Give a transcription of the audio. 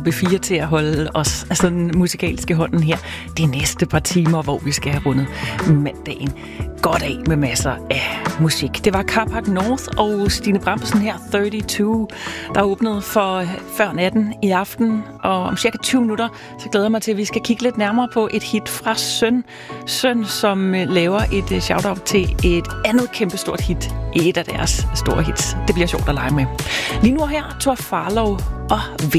B4 til at holde os af sådan musikalske hånden her de næste par timer, hvor vi skal have rundet mandagen godt af med masser af musik. Det var Carpark North og Stine Bramsen her, 32, der åbnede for før natten i aften. Og om cirka 20 minutter, så glæder jeg mig til, at vi skal kigge lidt nærmere på et hit fra Søn, som laver et shout-out til et andet kæmpestort hit. Et af deres store hits. Det bliver sjovt at lege med. Lige nu her, Tor Farlow og